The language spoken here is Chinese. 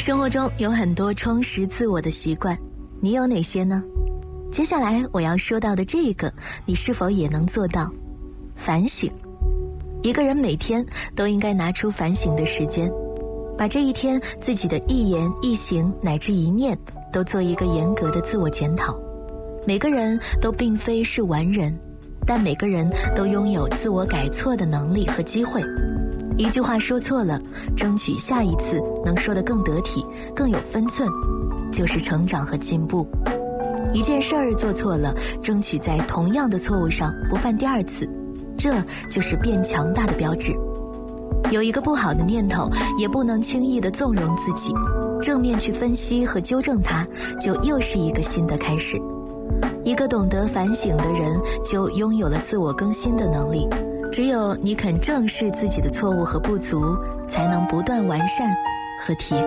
生活中有很多充实自我的习惯，你有哪些呢？接下来我要说到的这个，你是否也能做到？反省。一个人每天都应该拿出反省的时间，把这一天自己的一言一行乃至一念都做一个严格的自我检讨。每个人都并非是完人，但每个人都拥有自我改错的能力和机会。一句话说错了，争取下一次能说得更得体，更有分寸，就是成长和进步。一件事儿做错了，争取在同样的错误上不犯第二次，这就是变强大的标志。有一个不好的念头，也不能轻易地纵容自己，正面去分析和纠正它，就又是一个新的开始。一个懂得反省的人，就拥有了自我更新的能力。只有你肯正视自己的错误和不足，才能不断完善和提高。